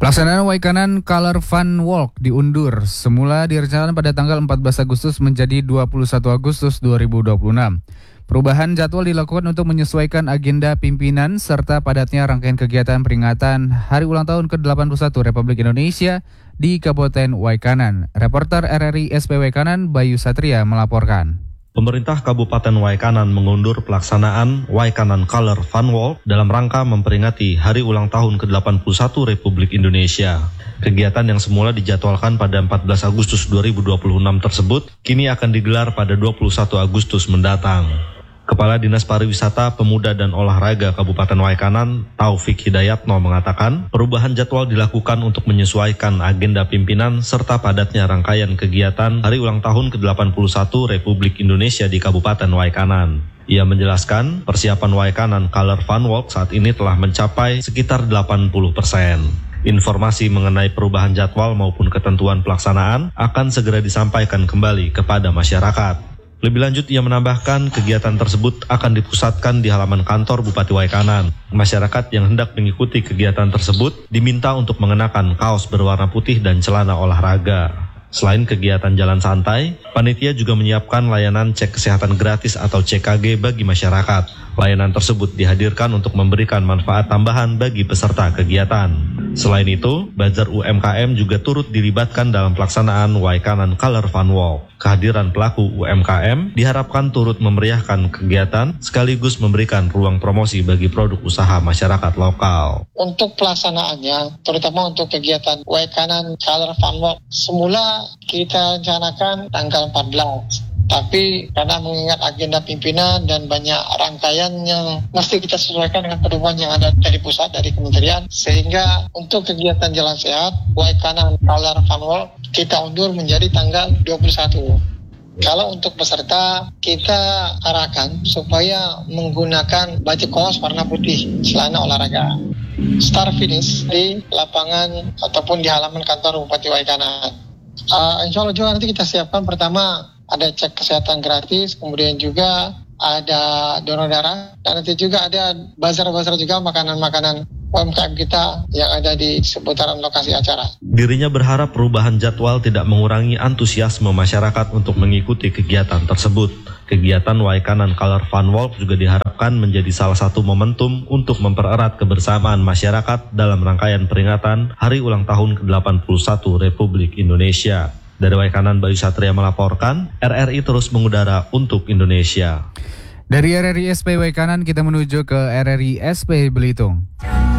Pelaksanaan Waikanan Color Fun Walk diundur. Semula direncanakan pada tanggal 14 Agustus menjadi 21 Agustus 2026. Perubahan jadwal dilakukan untuk menyesuaikan agenda pimpinan serta padatnya rangkaian kegiatan peringatan Hari Ulang Tahun ke-81 Republik Indonesia di Kabupaten Waikanan. Reporter RRI SP Waikanan Bayu Satria melaporkan. Pemerintah Kabupaten Waikanan mengundur pelaksanaan Waikanan Color Fun Walk dalam rangka memperingati Hari Ulang Tahun ke-81 Republik Indonesia. Kegiatan yang semula dijadwalkan pada 14 Agustus 2026 tersebut kini akan digelar pada 21 Agustus mendatang. Kepala Dinas Pariwisata, Pemuda dan Olahraga Kabupaten Waikanan, Taufik Hidayatno mengatakan, perubahan jadwal dilakukan untuk menyesuaikan agenda pimpinan serta padatnya rangkaian kegiatan Hari Ulang Tahun ke-81 Republik Indonesia di Kabupaten Waikanan. Ia menjelaskan, persiapan Waikanan Color Fun Walk saat ini telah mencapai sekitar 80%. Informasi mengenai perubahan jadwal maupun ketentuan pelaksanaan akan segera disampaikan kembali kepada masyarakat. Lebih lanjut, ia menambahkan kegiatan tersebut akan dipusatkan di halaman kantor Bupati Waikanan. Masyarakat yang hendak mengikuti kegiatan tersebut diminta untuk mengenakan kaos berwarna putih dan celana olahraga. Selain kegiatan jalan santai, panitia juga menyiapkan layanan cek kesehatan gratis atau CKG bagi masyarakat. Layanan tersebut dihadirkan untuk memberikan manfaat tambahan bagi peserta kegiatan. Selain itu, bazar UMKM juga turut dilibatkan dalam pelaksanaan Waikanan Color Fun Walk. Kehadiran pelaku UMKM diharapkan turut memeriahkan kegiatan sekaligus memberikan ruang promosi bagi produk usaha masyarakat lokal. Untuk pelaksanaannya, terutama untuk kegiatan Waikanan Color Fun Walk, semula kita rencanakan tanggal 14. Tapi karena mengingat agenda pimpinan dan banyak rangkaian yang mesti kita sesuaikan dengan pedoman yang ada dari pusat, dari kementerian, sehingga untuk kegiatan jalan sehat, Waikanan Color Fun Walk, kita undur menjadi tanggal 21. Kalau untuk peserta, kita arahkan supaya menggunakan baju kaos warna putih, celana olahraga. Start finish di lapangan ataupun di halaman kantor Bupati Waikanan. Insya Allah juga nanti kita siapkan pertama ada cek kesehatan gratis, kemudian juga ada donor darah, dan nanti juga ada bazar-bazar juga makanan-makanan UMKM kita yang ada di seputaran lokasi acara. Dirinya berharap perubahan jadwal tidak mengurangi antusiasme masyarakat untuk mengikuti kegiatan tersebut. Kegiatan Waikanan Color Fun Walk juga diharapkan menjadi salah satu momentum untuk mempererat kebersamaan masyarakat dalam rangkaian peringatan Hari Ulang Tahun ke-81 Republik Indonesia. Dari Waikanan, Bayu Satria melaporkan, RRI terus mengudara untuk Indonesia. Dari RRI SP Waikanan kita menuju ke RRI SP Belitung.